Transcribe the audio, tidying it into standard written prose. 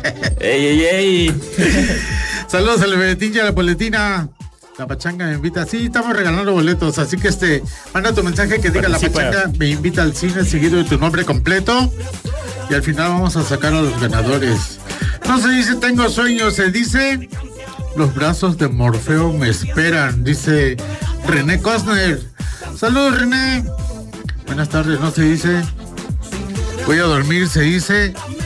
¡Ey! Saludos al Betín y a la Boletina. La Pachanga me invita. Sí, estamos regalando boletos, así que manda tu mensaje que diga Participa. La Pachanga me invita al cine, seguido de tu nombre completo. Y al final vamos a sacar a los ganadores. No se dice tengo sueño, se dice los brazos de Morfeo me esperan, dice René Cosner. Saludos, René. Buenas tardes, no se dice voy a dormir, se dice